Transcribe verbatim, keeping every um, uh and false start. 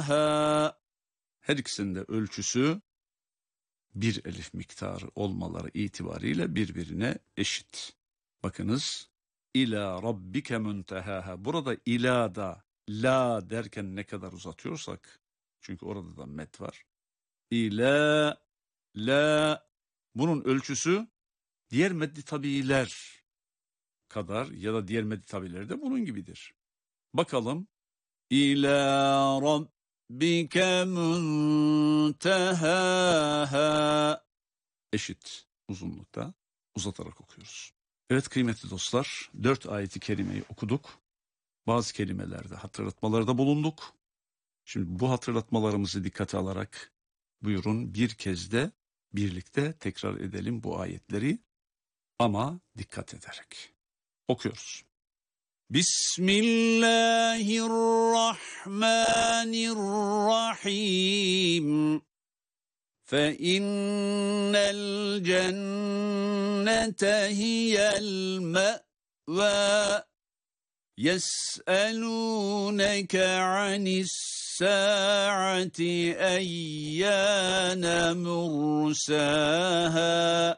Her ikisinde ölçüsü bir elif miktarı olmaları itibariyle birbirine eşit. Bakınız, İlâ rabbike muntehaha. Burada ila da la derken ne kadar uzatıyorsak, çünkü orada da met var. İlâ, la, bunun ölçüsü diğer meddi tabiiler kadar ya da diğer meddi tabiiler de bunun gibidir. Bakalım. İlâ rabbike muntehaha. Eşit uzunlukta uzatarak okuyoruz. Evet kıymetli dostlar, dört ayeti kerimeyi okuduk. Bazı kelimelerde hatırlatmalarda bulunduk. Şimdi bu hatırlatmalarımızı dikkate alarak buyurun bir kez de birlikte tekrar edelim bu ayetleri ama dikkat ederek. Okuyoruz. Bismillahirrahmanirrahim. فَإِنَّ الْجَنَّةَ هِيَ الْمَأْوَى يَسْأَلُونَكَ عَنِ السَّاعَةِ أَيَّانَ مُرْسَاهَا